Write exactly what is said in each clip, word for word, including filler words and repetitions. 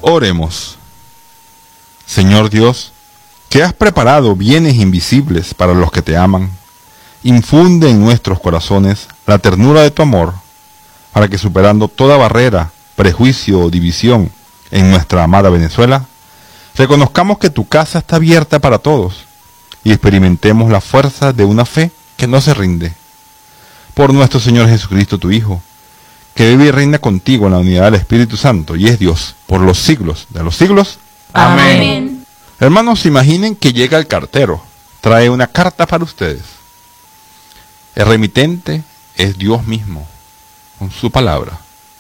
Oremos. Señor Dios, que has preparado bienes invisibles para los que te aman, infunde en nuestros corazones la ternura de tu amor, para que superando toda barrera, prejuicio o división en nuestra amada Venezuela, reconozcamos que tu casa está abierta para todos y experimentemos la fuerza de una fe que no se rinde. Por nuestro Señor Jesucristo, tu Hijo, que vive y reina contigo en la unidad del Espíritu Santo y es Dios por los siglos de los siglos. Amén. Amén. Hermanos, imaginen que llega el cartero, trae una carta para ustedes. El remitente es Dios mismo, con su palabra,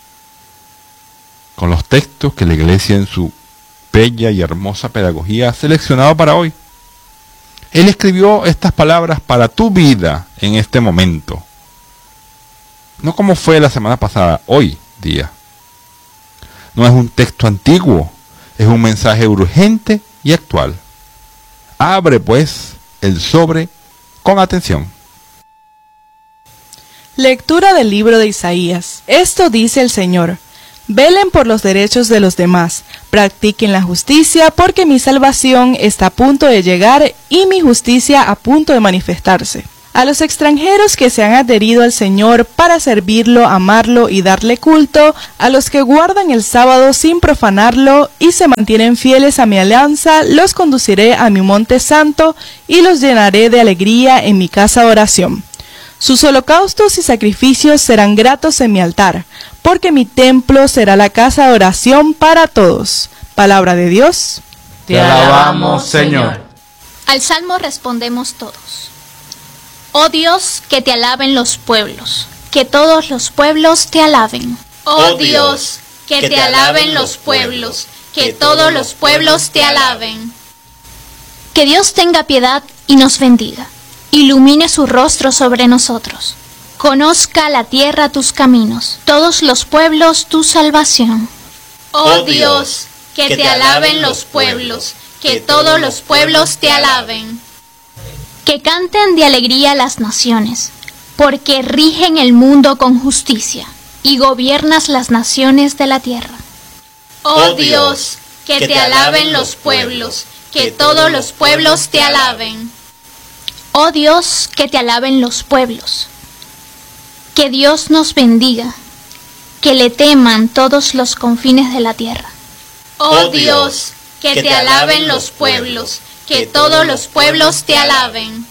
con los textos que la Iglesia en su bella y hermosa pedagogía ha seleccionado para hoy. Él escribió estas palabras para tu vida en este momento. No como fue la semana pasada, hoy día. No es un texto antiguo, es un mensaje urgente y actual. Abre pues el sobre con atención. Lectura del libro de Isaías. Esto dice el Señor: velen por los derechos de los demás, practiquen la justicia, porque mi salvación está a punto de llegar y mi justicia a punto de manifestarse. A los extranjeros que se han adherido al Señor para servirlo, amarlo y darle culto, a los que guardan el sábado sin profanarlo y se mantienen fieles a mi alianza, los conduciré a mi monte santo y los llenaré de alegría en mi casa de oración. Sus holocaustos y sacrificios serán gratos en mi altar, porque mi templo será la casa de oración para todos. Palabra de Dios. Te alabamos, Señor. Al salmo respondemos todos. Oh Dios, que te alaben los pueblos, que todos los pueblos te alaben. Oh Dios, que te alaben los pueblos, que todos los pueblos te alaben. Que Dios tenga piedad y nos bendiga, ilumine su rostro sobre nosotros. Conozca la tierra tus caminos, todos los pueblos tu salvación. Oh Dios, que te alaben los pueblos, que todos los pueblos te alaben. Que canten de alegría las naciones, porque rigen el mundo con justicia, y gobiernas las naciones de la tierra. Oh Dios, que te alaben los pueblos, que todos los pueblos te alaben. Oh Dios, que te alaben los pueblos. Que Dios nos bendiga, que le teman todos los confines de la tierra. Oh Dios, que te alaben los pueblos, que todos los pueblos te alaben.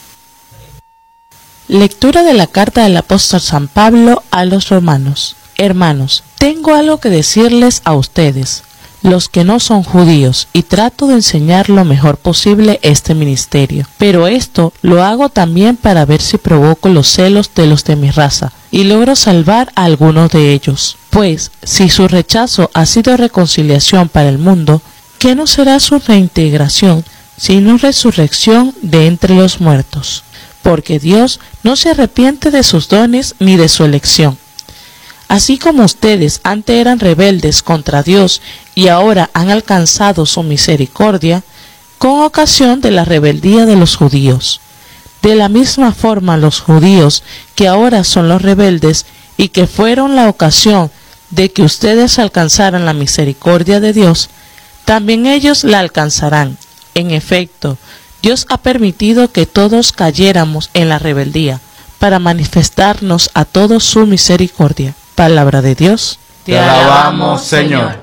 Lectura de la carta del apóstol San Pablo a los romanos. Hermanos, tengo algo que decirles a ustedes, los que no son judíos, y trato de enseñar lo mejor posible este ministerio. Pero esto lo hago también para ver si provoco los celos de los de mi raza, y logro salvar a algunos de ellos. Pues, si su rechazo ha sido reconciliación para el mundo, ¿qué no será su reintegración, sino resurrección de entre los muertos? Porque Dios no se arrepiente de sus dones ni de su elección. Así como ustedes antes eran rebeldes contra Dios y ahora han alcanzado su misericordia, con ocasión de la rebeldía de los judíos. De la misma forma los judíos, que ahora son los rebeldes y que fueron la ocasión de que ustedes alcanzaran la misericordia de Dios, también ellos la alcanzarán. En efecto, Dios ha permitido que todos cayéramos en la rebeldía, para manifestarnos a todos su misericordia. Palabra de Dios. Te alabamos, Señor.